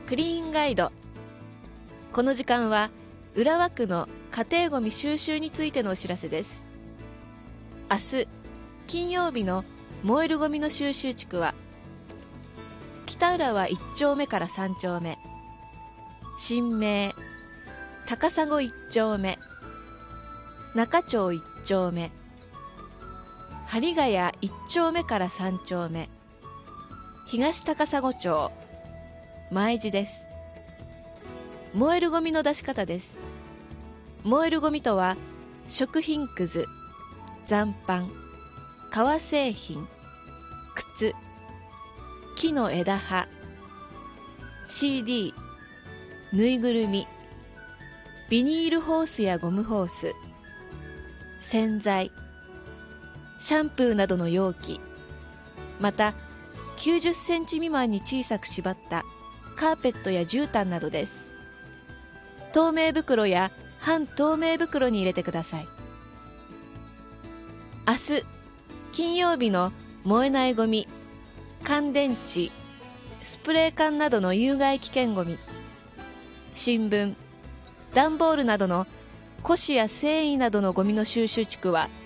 クリーンガイド。この時間は浦和区の家庭ごみ収集についてのお知らせです。明日金曜日の燃えるゴミの収集地区は、北浦和1丁目から3丁目、新名、高砂1丁目、中町1丁目、針ヶ谷1丁目から3丁目、東高砂町、前地です。燃えるゴミの出し方です。燃えるゴミとは、食品くず、残飯、革製品、靴、木の枝葉、CD、ぬいぐるみ、ビニールホースやゴムホース、洗剤、シャンプーなどの容器、また90センチ未満に小さく縛ったカーペットや絨毯などです。透明袋や半透明袋に入れてください。明日金曜日の燃えないゴミ、乾電池、スプレー缶などの有害危険ゴミ、新聞、段ボールなどの古紙や繊維などのゴミの収集地区は